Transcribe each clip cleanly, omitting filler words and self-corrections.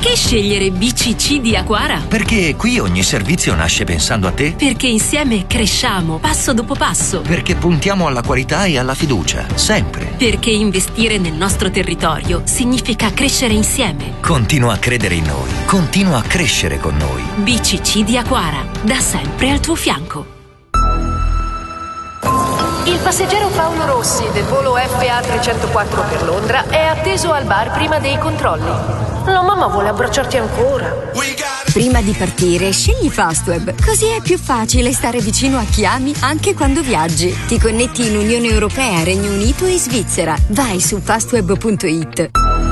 Perché scegliere BCC di Aquara? Perché qui ogni servizio nasce pensando a te. Perché insieme cresciamo passo dopo passo. Perché puntiamo alla qualità e alla fiducia, sempre. Perché investire nel nostro territorio significa crescere insieme. Continua a credere in noi. Continua a crescere con noi. BCC di Aquara, da sempre al tuo fianco. Il passeggero Paolo Rossi del volo FA304 per Londra è atteso al bar prima dei controlli. La mamma vuole abbracciarti ancora. Prima di partire, scegli Fastweb. Così è più facile stare vicino a chi ami anche quando viaggi. Ti connetti in Unione Europea, Regno Unito e Svizzera. Vai su fastweb.it.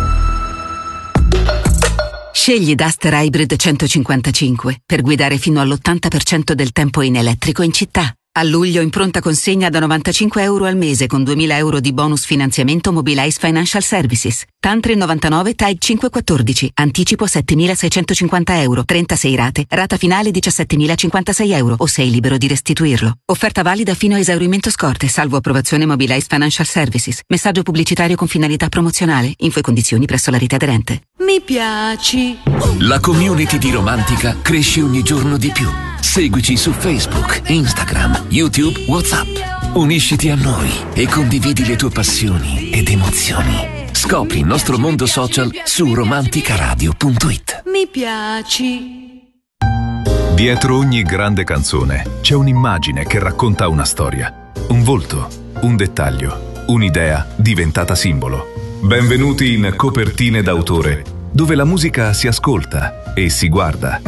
Scegli Duster Hybrid 155 per guidare fino all'80% del tempo in elettrico in città. A luglio in pronta consegna da €95 al mese con 2.000 euro di bonus finanziamento Mobilize Financial Services. TAN 399 TAG 514. Anticipo €7.650. 36 rate. Rata finale €17.056 o sei libero di restituirlo. Offerta valida fino a esaurimento scorte, salvo approvazione Mobilize Financial Services. Messaggio pubblicitario con finalità promozionale. Info e condizioni presso la rete aderente. Mi piaci. La community di Romantica cresce ogni giorno di più. Seguici su Facebook, Instagram, YouTube, WhatsApp. Unisciti a noi e condividi le tue passioni ed emozioni. Scopri il nostro mondo social su romanticaradio.it. Mi piaci. Dietro ogni grande canzone c'è un'immagine che racconta una storia, un volto, un dettaglio, un'idea diventata simbolo. Benvenuti in Copertine d'autore, dove la musica si ascolta e si guarda.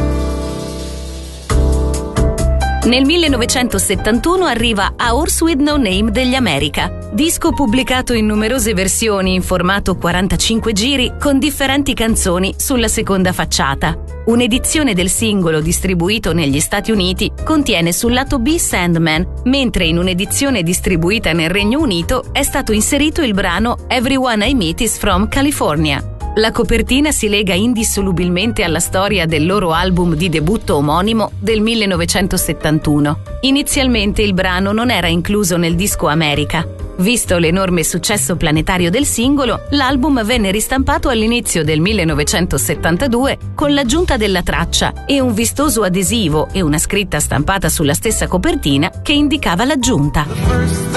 Nel 1971 arriva A Horse With No Name degli America, disco pubblicato in numerose versioni in formato 45 giri con differenti canzoni sulla seconda facciata. Un'edizione del singolo distribuito negli Stati Uniti contiene sul lato B Sandman, mentre in un'edizione distribuita nel Regno Unito è stato inserito il brano Everyone I Meet Is From California. La copertina si lega indissolubilmente alla storia del loro album di debutto omonimo del 1971. Inizialmente il brano non era incluso nel disco America. Visto l'enorme successo planetario del singolo, l'album venne ristampato all'inizio del 1972 con l'aggiunta della traccia e un vistoso adesivo e una scritta stampata sulla stessa copertina che indicava l'aggiunta.